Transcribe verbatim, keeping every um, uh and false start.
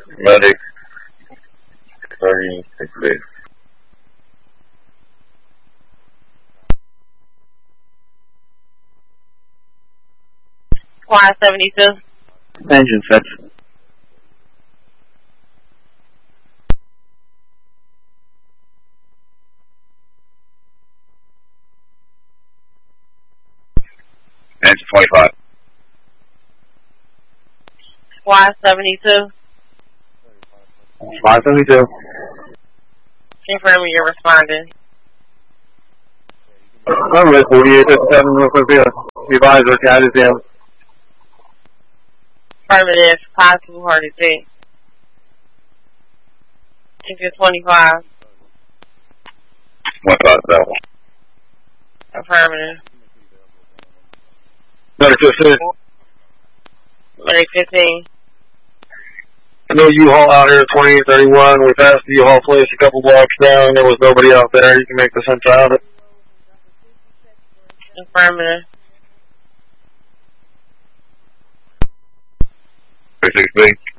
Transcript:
Medic thirty-six B. Squad seventy-two. Engine fix. Engine twenty-five. Squad seventy-two. Squad seventy-two. Confirming you're responding. I'm with forty-eight fifty-seven, real quick, the advisor, Cat is in. Affirmative, possible heart attack. Engine twenty-five. one five seven. Affirmative. Medic fifteen. Medic fifteen. I know U-Haul out here at twenty-eight thirty-one. We passed the U-Haul place a couple blocks down. There was nobody out there. You can make the sense out of it. Affirmative. thirty-six B.